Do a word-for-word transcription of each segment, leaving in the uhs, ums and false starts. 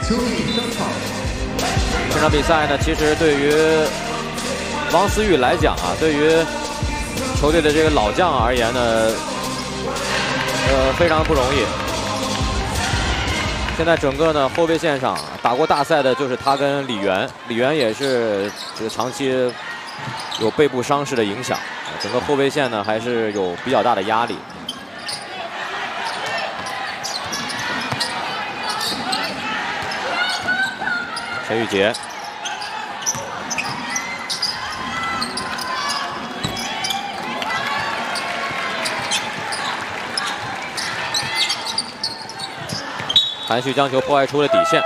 这场比赛呢，其实对于王思玉来讲啊，对于球队的这个老将而言呢，呃，非常不容易。现在整个呢后备线上打过大赛的就是他跟李源，李源也是这个长期有背部伤势的影响，整个后备线呢还是有比较大的压力。陈宇杰。 韩旭将球破坏出了底线。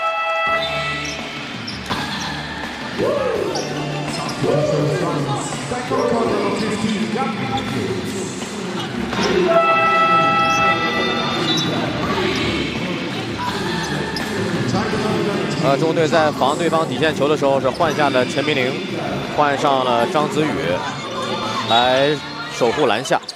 呃，中国队在防对方底线球的时候是换下了陈明玲，换上了张子宇来守护篮下。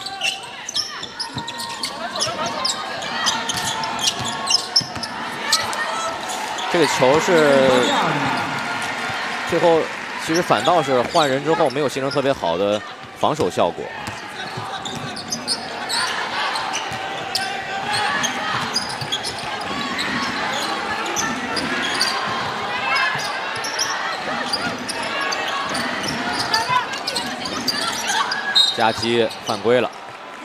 这个球是最后，其实反倒是换人之后没有形成特别好的防守效果。夹击犯规了。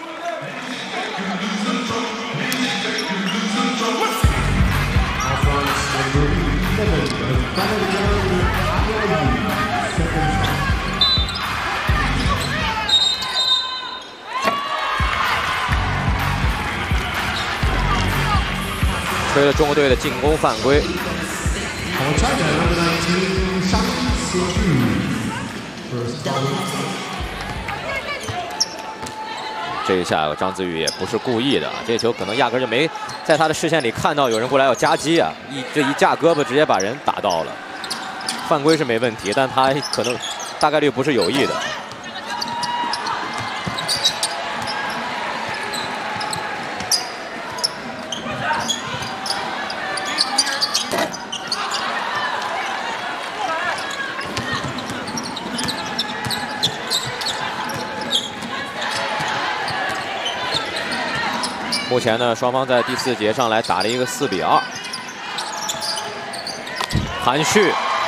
吹了中国队的进攻犯规。这一下张子宇也不是故意的，这球可能压根就没在他的视线里看到有人过来要夹击啊，一这一架胳膊直接把人打到了。犯规是没问题，但他可能大概率不是有意的。 目前呢，双方在第四节上来打了一个四比二。韩旭，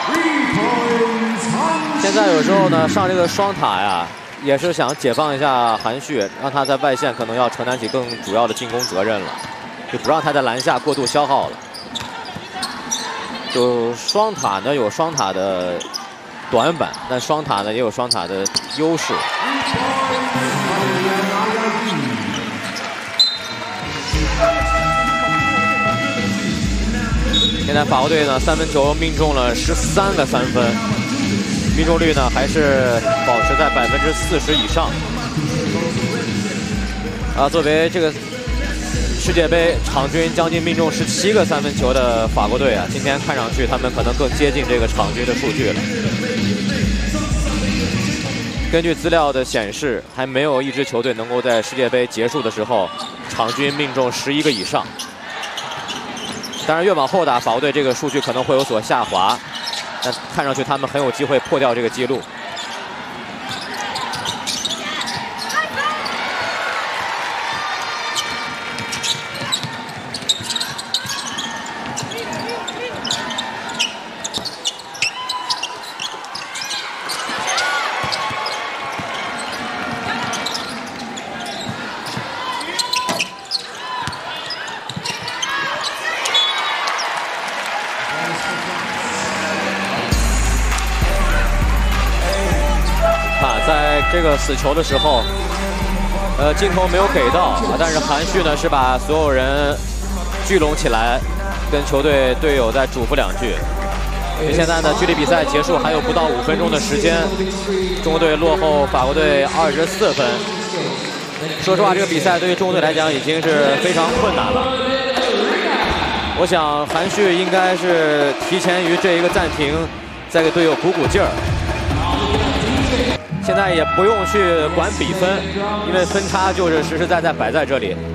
现在有时候呢上这个双塔呀，也是想解放一下韩旭，让他在外线可能要承担起更主要的进攻责任了，就不让他在篮下过度消耗了。就双塔呢有双塔的短板，但双塔呢也有双塔的优势。 现在法国队呢，三分球命中了十三个三分，命中率呢还是保持在百分之四十以上。啊，作为这个世界杯场均将近命中十七个三分球的法国队啊，今天看上去他们可能更接近这个场均的数据了。根据资料的显示，还没有一支球队能够在世界杯结束的时候场均命中十一个以上。 当然，越往后打，法国队这个数据可能会有所下滑，但看上去他们很有机会破掉这个记录。这个死球的时候，呃，镜头没有给到，但是韩旭呢是把所有人聚拢起来，跟球队队友再嘱咐两句。因为现在呢，距离比赛结束还有不到五分钟的时间，中国队落后法国队二十四分。说实话，这个比赛对于中国队来讲已经是非常困难了。我想韩旭应该是提前于这一个暂停，再给队友鼓鼓劲儿。 现在也不用去管比分，因为分差就是实实在在摆在这里。